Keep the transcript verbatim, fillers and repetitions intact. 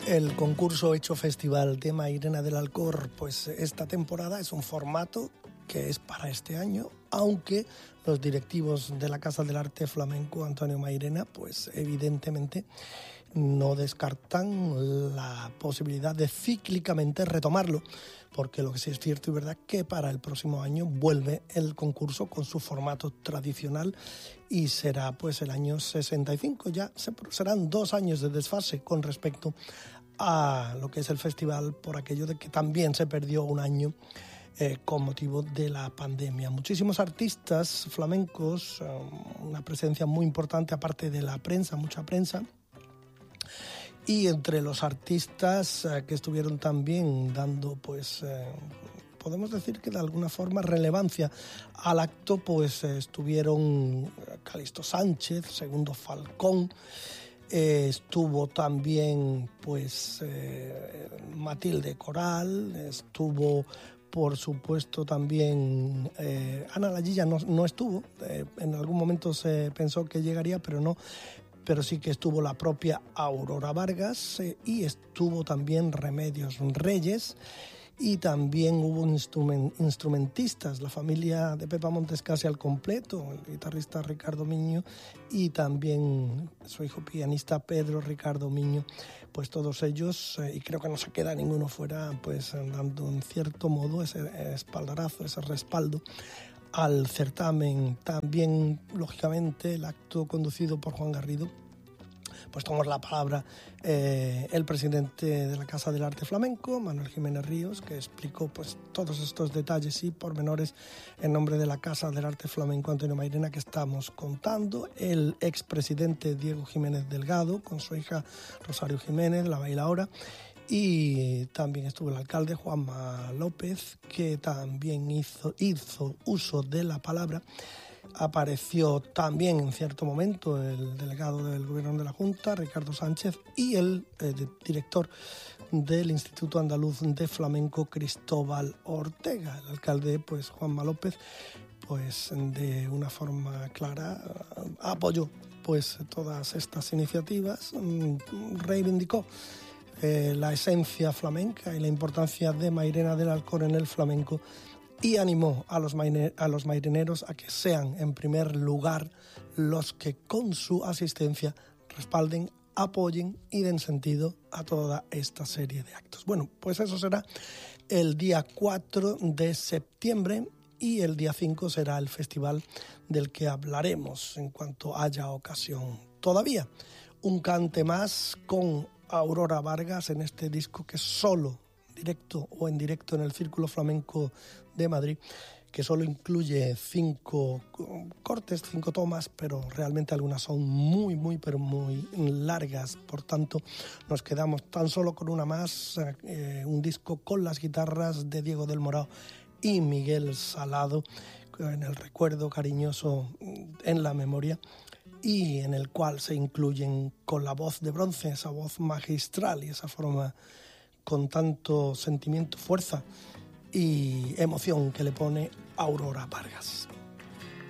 El concurso Hecho Festival de Mairena del Alcor, pues esta temporada es un formato que es para este año, aunque los directivos de la Casa del Arte Flamenco Antonio Mairena, pues evidentemente no descartan la posibilidad de cíclicamente retomarlo, porque lo que sí es cierto y verdad que para el próximo año vuelve el concurso con su formato tradicional y será pues el año sesenta y cinco, ya serán dos años de desfase con respecto a lo que es el festival, por aquello de que también se perdió un año eh, con motivo de la pandemia. Muchísimos artistas flamencos, eh, una presencia muy importante aparte de la prensa, mucha prensa, y entre los artistas eh, que estuvieron también dando, pues, eh, podemos decir que de alguna forma relevancia al acto, pues eh, estuvieron Calixto Sánchez, Segundo Falcón, Eh, estuvo también pues eh, Matilde Coral, estuvo por supuesto también eh, Ana Lallilla no, no estuvo, eh, en algún momento se pensó que llegaría, pero no, pero sí que estuvo la propia Aurora Vargas eh, y estuvo también Remedios Reyes. Y también hubo instrument, instrumentistas, la familia de Pepa Montes casi al completo, el guitarrista Ricardo Miño y también su hijo pianista Pedro Ricardo Miño, pues todos ellos, eh, y creo que no se queda ninguno fuera, pues dando en cierto modo ese espaldarazo, ese respaldo al certamen. También, lógicamente, el acto conducido por Juan Garrido, pues tomamos la palabra eh, el presidente de la Casa del Arte Flamenco, Manuel Jiménez Ríos, que explicó pues todos estos detalles y pormenores en nombre de la Casa del Arte Flamenco Antonio Mairena que estamos contando. El expresidente Diego Jiménez Delgado, con su hija Rosario Jiménez, la bailaora, y también estuvo el alcalde Juanma López, que también hizo, hizo uso de la palabra. Apareció también en cierto momento el delegado del Gobierno de la Junta, Ricardo Sánchez, y el eh, director del Instituto Andaluz de Flamenco, Cristóbal Ortega. El alcalde, pues Juanma López, pues de una forma clara apoyó pues todas estas iniciativas, reivindicó eh, la esencia flamenca y la importancia de Mairena del Alcor en el flamenco, y animó a los, maine, a los maireneros a que sean en primer lugar los que con su asistencia respalden, apoyen y den sentido a toda esta serie de actos. Bueno, pues eso será el día cuatro de septiembre y el día cinco será el festival del que hablaremos en cuanto haya ocasión. Todavía un cante más con Aurora Vargas en este disco que solo directo o en directo en el Círculo Flamenco de Madrid, que solo incluye cinco cortes, cinco tomas, pero realmente algunas son muy, muy, pero muy largas. Por tanto, nos quedamos tan solo con una más, eh, un disco con las guitarras de Diego del Morao y Miguel Salado, en el recuerdo cariñoso en la memoria, y en el cual se incluyen con la voz de bronce, esa voz magistral y esa forma con tanto sentimiento, fuerza y emoción que le pone Aurora Vargas.